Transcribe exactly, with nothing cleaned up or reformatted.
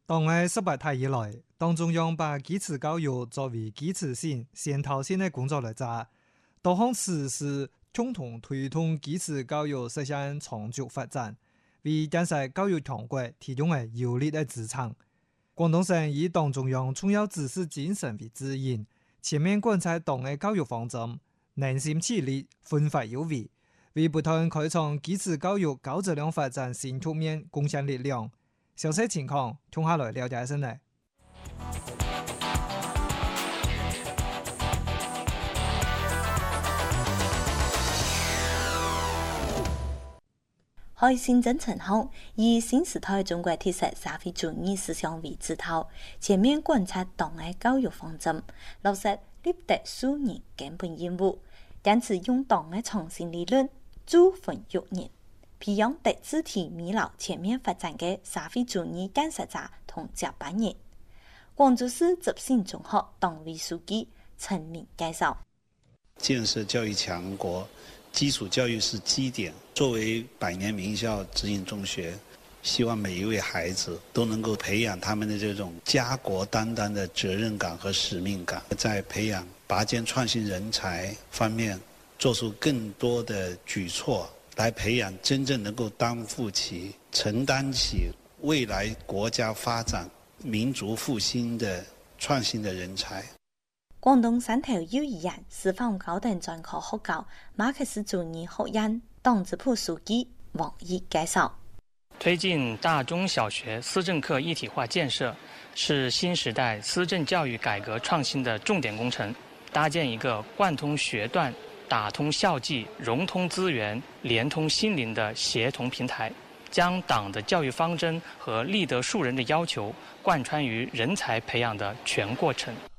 黨嘅十八大以來，黨中央把基礎教育作為基礎性、先頭性嘅工作來做，多項實施共同推動基礎教育實現長足發展，為建設教育強國提供嘅有力嘅支撐。廣東省以黨中央重要指示精神為指引，全面貫徹黨嘅教育方針，凝心協力，奮發有為，為不斷開創基礎教育高質量發展新局面貢獻力量。詳細情況，聽下來了解一下呢。 喺新政策後，以新時代中國特色社會主義思想為指導，全面貫徹黨嘅教育方針，落實立德樹人根本任務，堅持用黨嘅創新理論助分育人，培養德智體美勞全面發展嘅社會主義建設者同接班人。廣州市執信中學黨委書記陳明介紹： 建設教育強國，基礎教育是基點。作為百年名校執信中學，希望每一位孩子都能夠培養他們的這種家國擔當的責任感和使命感，在培養拔尖創新人才方面做出更多的舉措，來培養真正能夠擔負起、承擔起未來國家發展、民族復興的創新的人才。 廣東汕頭幼兒園師範高等專科學校馬克思主義學院黨支部書記王毅介紹： 推進大中小學思政課一體化建設，是新時代思政教育改革創新的重點工程，搭建一個貫通學段、打通校際、融通資源、連通心靈的協同平台，將黨的教育方針和立德樹人的要求貫穿於人才培養的全過程。